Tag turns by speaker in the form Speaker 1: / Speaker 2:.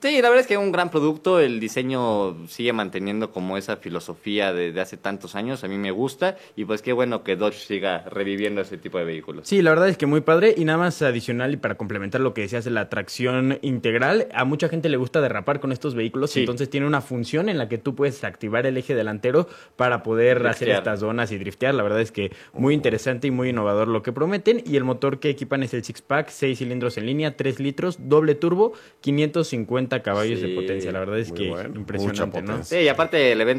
Speaker 1: Sí, la verdad es que es un gran producto, el diseño sigue manteniendo como esa filosofía de hace tantos años, a mí me gusta, y pues qué bueno que Dodge siga reviviendo ese tipo de vehículos.
Speaker 2: Sí, la verdad es que muy padre y nada más adicional y para complementar lo que decías de la tracción integral, a mucha gente le gusta derrapar con estos vehículos,
Speaker 1: Sí.
Speaker 2: entonces tiene una función en la que tú puedes activar el eje delantero para poder hacer
Speaker 1: Driftear.
Speaker 2: estas donas y driftear. La verdad es que muy interesante y muy innovador lo que prometen y el motor que equipan es el Six-Pack, 6 cilindros en línea, 3 litros, doble turbo, 550 caballos de
Speaker 1: Sí,
Speaker 2: potencia. La verdad es
Speaker 3: muy
Speaker 2: que
Speaker 3: bueno. Mucha
Speaker 2: impresionante, ¿no?
Speaker 3: potencia.
Speaker 1: Sí, y aparte el evento